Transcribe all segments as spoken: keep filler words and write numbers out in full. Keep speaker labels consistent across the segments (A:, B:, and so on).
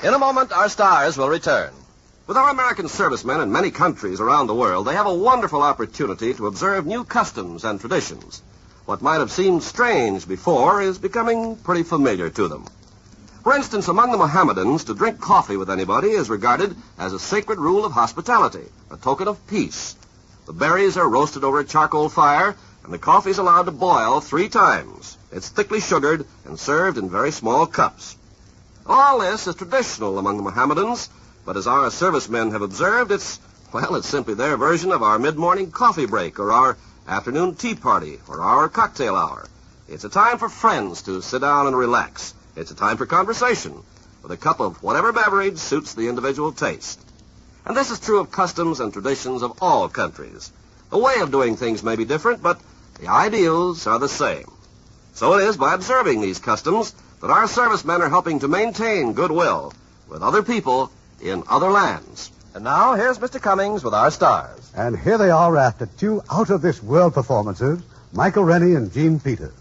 A: In a moment, our stars will return.
B: With our American servicemen in many countries around the world, they have a wonderful opportunity to observe new customs and traditions. What might have seemed strange before is becoming pretty familiar to them. For instance, among the Mohammedans, to drink coffee with anybody is regarded as a sacred rule of hospitality, a token of peace. The berries are roasted over a charcoal fire, and the coffee is allowed to boil three times. It's thickly sugared and served in very small cups. All this is traditional among the Mohammedans, but as our servicemen have observed, it's, well, it's simply their version of our mid-morning coffee break or our afternoon tea party or our cocktail hour. It's a time for friends to sit down and relax. It's a time for conversation, with a cup of whatever beverage suits the individual taste. And this is true of customs and traditions of all countries. The way of doing things may be different, but the ideals are the same. So it is by observing these customs that our servicemen are helping to maintain goodwill with other people in other lands.
A: And now, here's Mister Cummings with our stars.
C: And here they are after two out-of-this-world performances, Michael Rennie and Gene Peters.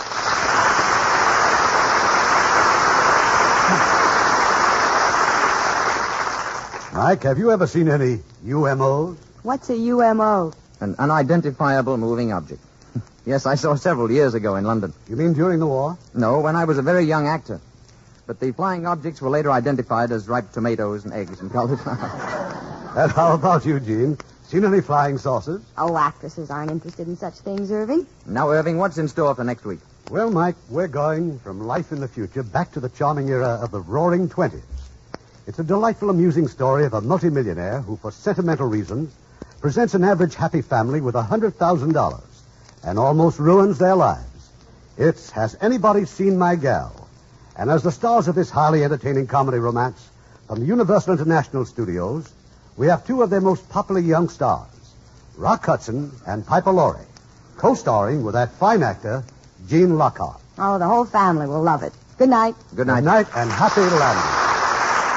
C: Mike, have you ever seen any U M Os?
D: What's a U M O?
E: An unidentifiable moving object. Yes, I saw several years ago in London.
C: You mean during the war?
E: No, when I was a very young actor. But the flying objects were later identified as ripe tomatoes and eggs and cauliflower.
C: And how about you, Gene? Seen any flying saucers?
D: Oh, actresses aren't interested in such things, Irving.
E: Now, Irving, what's in store for next week?
C: Well, Mike, we're going from life in the future back to the charming era of the Roaring Twenties. It's a delightful, amusing story of a multimillionaire who, for sentimental reasons, presents an average happy family with one hundred thousand dollars and almost ruins their lives. It's Has Anybody Seen My Gal? And as the stars of this highly entertaining comedy romance from the Universal International Studios, we have two of their most popular young stars, Rock Hudson and Piper Laurie, co-starring with that fine actor, Gene Lockhart.
D: Oh, the whole family will love it. Good night.
E: Good night.
C: Good night and happy landing.